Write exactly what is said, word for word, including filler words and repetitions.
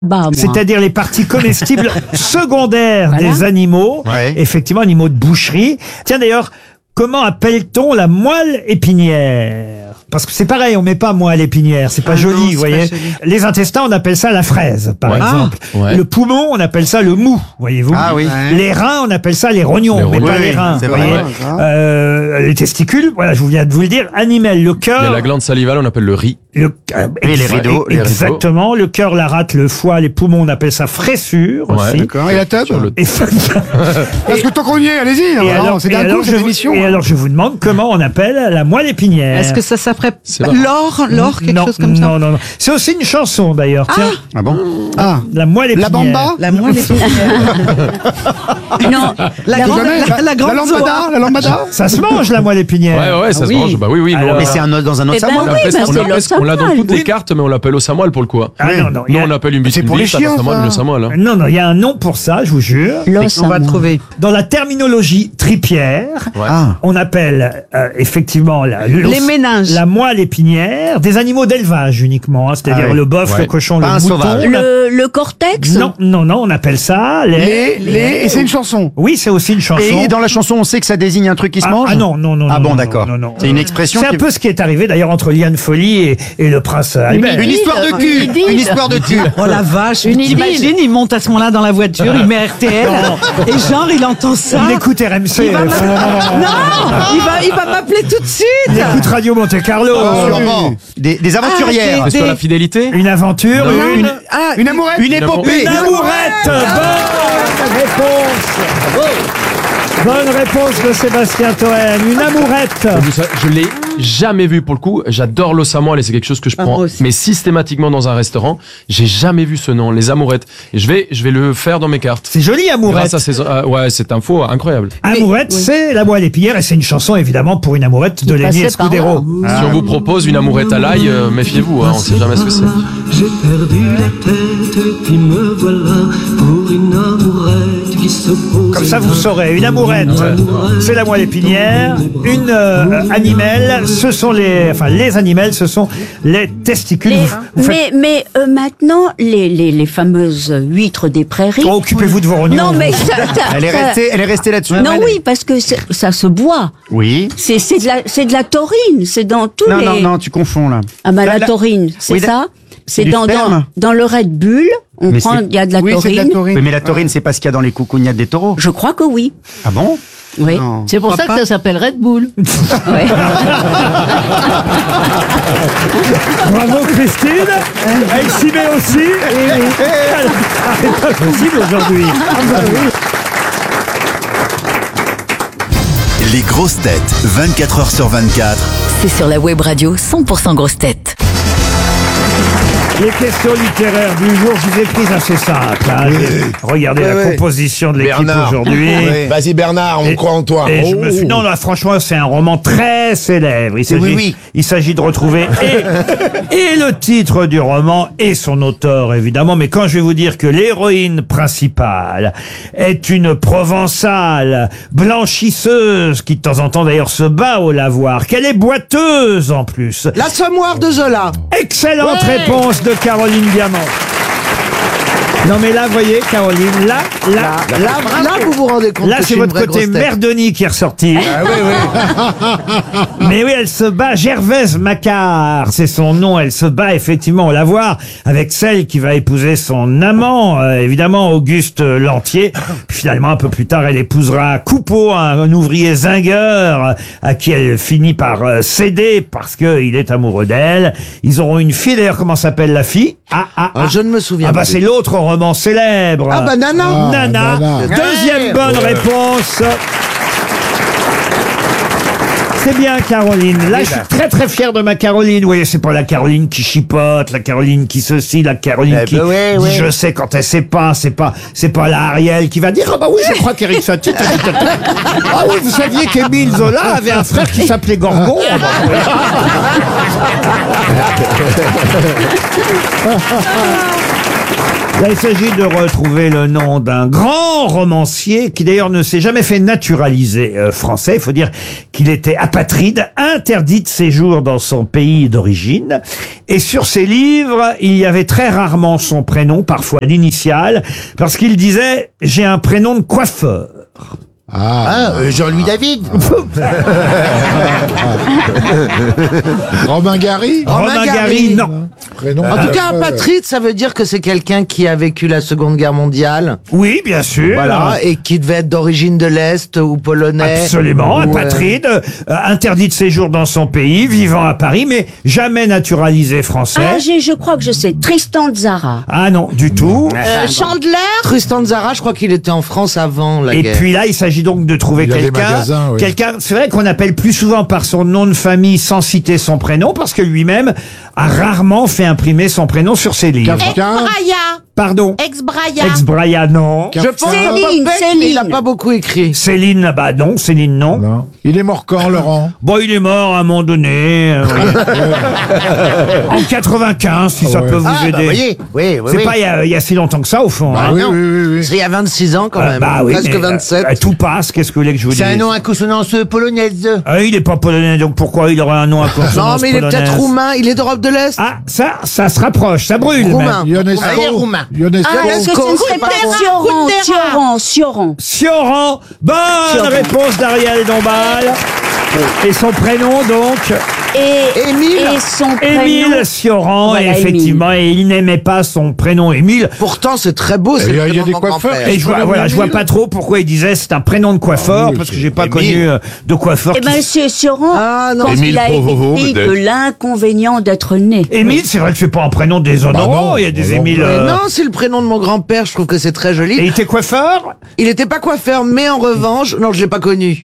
Bah, c'est-à-dire les parties comestibles secondaires Voilà. des animaux, Ouais. effectivement, animaux de boucherie. Tiens d'ailleurs, comment appelle-t-on la moelle épinière? Parce que c'est pareil, on met pas moelle épinière, c'est pas Ah joli, non, c'est vous voyez. pas joli. Les intestins, on appelle ça la fraise, par Ouais. exemple. Ah, ouais. Le poumon, on appelle ça le mou, voyez-vous. Ah oui. Ouais. Les reins, on appelle ça les rognons, Les mais rognons, pas oui, les reins. c'est vous vrai. voyez. Ouais. Euh, les testicules, voilà, je vous viens de vous le dire. Animal, le Il y a cœur. la glande salivale, on appelle le riz. Le, euh, Oui, les exa- rideaux, les rideaux. Exactement. Le cœur, la rate, le foie, les poumons, on appelle ça fressure Ouais, aussi. D'accord. Et la table Sur le- Et, Parce que tant qu'on y est, allez-y. et alors, alors, c'est et d'un alors coup, je cette vous, émission. et alors je vous demande comment on appelle la moelle épinière. Est-ce que ça s'appelle C'est vrai. l'or, l'or, quelque non, chose comme ça? non, non, non. C'est aussi une chanson d'ailleurs. Tiens, Ah bon? Ah, la moelle épinière. la bamba. La moelle épinière. Non, La Tu grande, connais la, la la grande lambada, zoa. la lambada. Ça se mange la moelle épinière. Ouais, ouais, ça Ah se oui. mange. Bah oui, oui. nous, Alors, on Mais l'a- c'est un os dans un os Eh à ben moi. oui, on l'appelle- bah, on c'est l'appelle- l'os à on l'a dans moelle. toutes les cartes, mais on l'appelle au samoil pour le coup. hein. Ah non, non. il Nous, y a- on appelle une bite C'est une pour les bite, chiens, un samoil, ça. une samoil. hein. Non, non, il y a un nom pour ça, je vous jure. l'os On à va moelle. trouver. Dans la terminologie tripière, Ouais. Ah. on appelle euh, effectivement la, l'os- Les méninges. la moelle épinière des animaux d'élevage uniquement, hein, c'est-à-dire Ah oui. le bœuf, Ouais. le cochon, Pas le un mouton. sauvage. la- Le, le cortex. Non, non, non, on appelle ça les. Les, les, et c'est une chanson. Oui, c'est aussi une chanson. Et dans la chanson, on sait que ça désigne un truc qui se Ah, mange? ah non, non, non. Ah non, bon, non, d'accord. non, non. C'est une expression C'est un qui- peu ce qui est arrivé d'ailleurs entre Liane Folly et, et le prince Albert. Une histoire de cul. Une idylle. Une histoire de cul. Oh la vache, Une t'imagines, il monte à ce moment-là dans la voiture, il met R T L, et genre il entend ça. Il écoute R M C. Il va euh, m'a- Non, il va, il va m'appeler tout de Il suite. écoute Radio Monte Carlo. Oh, sûrement. Des, des aventurières. Ah, C'est sur Des- la fidélité. Une aventure, Non. une, Ah, Une amourette. Une épopée. une amourette. Bonne réponse. Bonne réponse de Sébastien Toen. Une amourette. Vous savez, Je l'ai jamais vu pour le coup. J'adore le samoil et c'est quelque chose que je Ah, prends, moi aussi. mais systématiquement dans un restaurant. J'ai jamais vu ce nom, les amourettes. Et je vais, je vais le faire dans mes cartes. C'est joli, amourette. Grâce à ces, euh, ouais, cette info incroyable. Amourette, c'est la moelle épinière et c'est une chanson évidemment pour une amourette de Lenny passait par Escudero. Si on vous propose une amourette à l'ail, euh, méfiez-vous, hein, on sait jamais ce que c'est. J'ai perdu la tête et puis me voilà pour une amourette qui se pose. Comme ça, vous saurez. Une amourette, c'est la moelle épinière. Une euh, animelle, ce sont les, enfin les animels, ce sont les testicules. Les- Vous- vous faites- mais mais euh, maintenant, les, les, les fameuses huîtres des prairies. Oh, occupez-vous de vos rognons. Non, mais ça, ça- Elle est ça- restée, elle est restée là-dessus. Non, oui, parce que c'est- ça se boit. Oui. C'est c'est de la c'est de la taurine. C'est dans tous Non, les. non, non, tu confonds là. Ah bah La- la, la- taurine, c'est Oui, ça. C'est du dans, dans sperme. dans le Red Bull. On Mais prend, c'est- il y a de la Oui, c'est de la taurine. taurine. Oui, mais la taurine, c'est pas ce qu'il y a dans les coucougnettes des taureaux. Je crois que oui. Ah bon? Oui. Non. C'est pour ça que ça s'appelle Red Bull. Ouais. Bravo Christine. Elle s'y met aussi. C'est pas possible aujourd'hui. Les grosses têtes, vingt-quatre heures sur vingt-quatre. C'est sur la web radio cent pour cent grosses têtes. Les questions littéraires du jour, je vous ai prises assez simples. hein. Regardez la oui. composition de l'équipe Bernard. aujourd'hui. Vas-y Bernard, on Et- croit en toi. Et je Oh. me suis... Non, là, franchement, c'est un roman très célèbre. Il s'agit, Oui, oui. il s'agit de retrouver et, et le titre du roman et son auteur, évidemment. Mais quand je vais vous dire que l'héroïne principale est une Provençale blanchisseuse qui de temps en temps d'ailleurs se bat au lavoir, qu'elle est boiteuse en plus. L'assommoir de Zola. Excellente réponse de Caroline Diamant. Non mais là, vous voyez, Caroline, là, là, Là, là, là, vous vous rendez compte là, que je c'est suis une votre vraie côté grosse tête. Merdoni qui est ressorti. Ah oui, oui. Mais oui, elle se bat, Gervaise Macquart, c'est son nom, elle se bat effectivement au lavoir avec celle qui va épouser son amant, euh, évidemment Auguste Lantier. Puis finalement, un peu plus tard, elle épousera Coupeau, un, un ouvrier zingueur euh, à qui elle finit par euh, céder parce qu'il est amoureux d'elle. Ils auront une fille, d'ailleurs, comment s'appelle la fille? Ah, ah, Ah, je ne me souviens Ah bah plus. c'est l'autre roman célèbre. Ah bah Nana. Nana. Nana. Deuxième bonne réponse. C'est bien, Caroline. Là, je suis très très fier de ma Caroline. Vous voyez, c'est pas la Caroline qui chipote, la Caroline qui ceci, la Caroline Eh qui ben ouais, dit ouais. je sais quand elle sait pas. C'est pas, c'est pas la Ariel qui va dire ah bah oui, je crois qu'Éric Satie. Ah oui, vous saviez qu'Émile Zola avait un frère qui s'appelait Gorgon. Ah bah, oui. Là, il s'agit de retrouver le nom d'un grand romancier qui d'ailleurs ne s'est jamais fait naturaliser euh, français. Il faut dire qu'il était apatride, interdit de séjour dans son pays d'origine. Et sur ses livres, il y avait très rarement son prénom, parfois l'initiale, parce qu'il disait « j'ai un prénom de coiffeur ». Ah, euh, Jean-Louis David. Romain Gary. Romain Gary, non. Prénom. En tout cas, apatride, ça veut dire que c'est quelqu'un qui a vécu la Seconde Guerre mondiale. Oui, bien sûr. Voilà, et qui devait être d'origine de l'Est ou polonais. Absolument, ou, euh, apatride, euh, interdit de séjour dans son pays, vivant à Paris, mais jamais naturalisé français. Ah, j'ai- je crois que je sais. Tristan Tzara. Ah non, du tout. Euh, Chandler. Tristan Tzara, je crois qu'il était en France avant la Et guerre. puis là, il s'agit donc de trouver Il y a des quelqu'un, magasins, oui. quelqu'un. C'est vrai qu'on appelle plus souvent par son nom de famille sans citer son prénom, parce que lui-même a rarement fait imprimer son prénom sur ses livres. Kafka. Pardon. Ex-Braya. Ex-Braya, non. Je pense à Céline, Popek, Céline. mais il a pas beaucoup écrit. Céline, bah non, Céline, non. Non. Il est mort quand, Laurent? Bon, il est mort à un moment donné. euh, en quatre-vingt-quinze, si ça ouais. peut vous Ah, bah, aider. voyez, oui, oui, C'est oui. pas il y, a, il y a si longtemps que ça, au fond. Ah hein. oui, non. oui, oui, oui. C'est il y a vingt-six ans quand Euh, même. bah oui, Presque mais, vingt-sept. euh, tout passe, qu'est-ce que vous voulez que je vous dise? C'est un nom à consonance polonaise. Ah, il est pas polonais, donc pourquoi il aurait un nom à Non, consonance mais il est peut-être polonaise roumain. Il est d'Europe de l'Est. Ah, ça, ça se rapproche, ça brûle. Roumain. même. Ionesco. Ah, il est roumain. Ionesco. Ah, est-ce que ce ne serait pas Sioran, Sioran, Sioran. Sioran, bonne Sioran. réponse d'Ariel Dombal. Et son prénom donc Et, Émile. et son Émile prénom. Sioran, Voilà, effectivement, et il n'aimait pas son prénom Émile. Pourtant, c'est très beau. Et c'est il y a- le il y a prénom des de mon coiffeurs. grand-père. Et je vois, connais voilà, je vois Émile. pas trop pourquoi il disait c'est un prénom de coiffeur, Ah oui, parce que c'est j'ai pas Émile. connu euh, de coiffeur. Eh qui- ben, c'est Sioran, Ah, non. quand Émile il a Provovo, dit que peut-être. l'inconvénient d'être né. Émile, c'est vrai que c'est pas un prénom déshonorant, Bah non, il y a des bah non. Émiles. Mais euh, non, c'est le prénom de mon grand-père. Je trouve que c'est très Et joli. il était coiffeur? Il était pas coiffeur, mais en revanche, non, je l'ai pas connu.